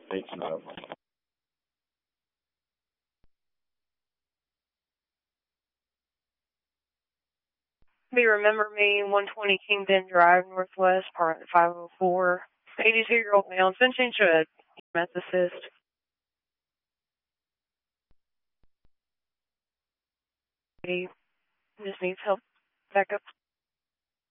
Thanks, no. Remember me, 120 Kingdon Drive, Northwest, Apartment 504. 82-year-old male, Sunshine Should, EMS assist. He just needs help back up